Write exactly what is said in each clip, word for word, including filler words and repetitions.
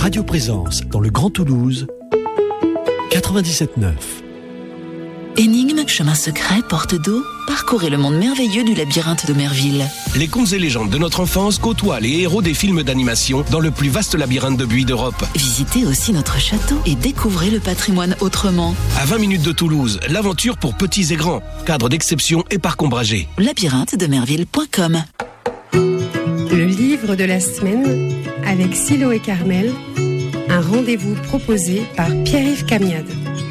Radio Présence dans le Grand Toulouse, quatre-vingt-dix-sept neuf. Énigmes, chemins secrets, portes d'eau, parcourez le monde merveilleux du labyrinthe de Merville. Les contes et légendes de notre enfance côtoient les héros des films d'animation dans le plus vaste labyrinthe de buis d'Europe. Visitez aussi notre château et découvrez le patrimoine autrement. À vingt minutes de Toulouse, l'aventure pour petits et grands. Cadre d'exception et parc ombragé. labyrinthe de merville point com. Le livre de la semaine avec Silo et Carmel, un rendez-vous proposé par Pierre-Yves Camiade.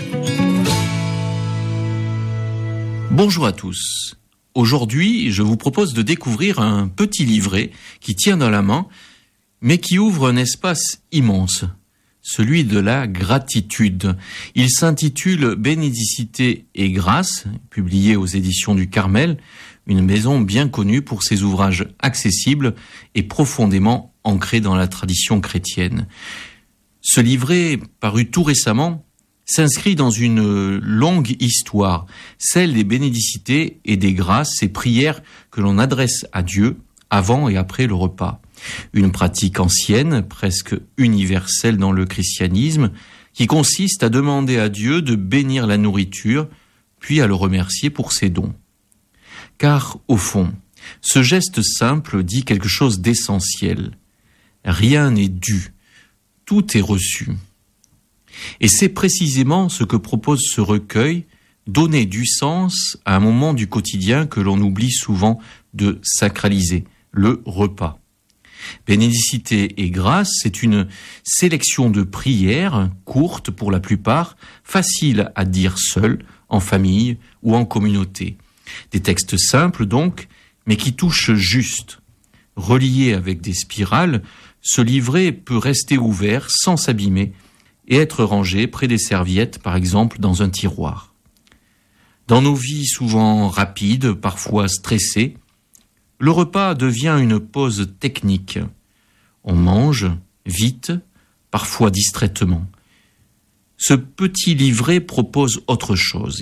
Bonjour à tous. Aujourd'hui, je vous propose de découvrir un petit livret qui tient dans la main, mais qui ouvre un espace immense, celui de la gratitude. Il s'intitule Bénédicité et grâce, publié aux éditions du Carmel, une maison bien connue pour ses ouvrages accessibles et profondément ancrés dans la tradition chrétienne. Ce livret, paru tout récemment, s'inscrit dans une longue histoire, celle des bénédicités et des grâces, ces prières que l'on adresse à Dieu avant et après le repas. Une pratique ancienne, presque universelle dans le christianisme, qui consiste à demander à Dieu de bénir la nourriture, puis à le remercier pour ses dons. Car, au fond, ce geste simple dit quelque chose d'essentiel. Rien n'est dû, tout est reçu. Et c'est précisément ce que propose ce recueil, donner du sens à un moment du quotidien que l'on oublie souvent de sacraliser, le repas. Bénédicité et grâce, c'est une sélection de prières, courtes pour la plupart, faciles à dire seul, en famille ou en communauté. Des textes simples donc, mais qui touchent juste. Relié avec des spirales, ce livret peut rester ouvert sans s'abîmer, et être rangé près des serviettes, par exemple, dans un tiroir. Dans nos vies souvent rapides, parfois stressées, le repas devient une pause technique. On mange vite, parfois distraitement. Ce petit livret propose autre chose.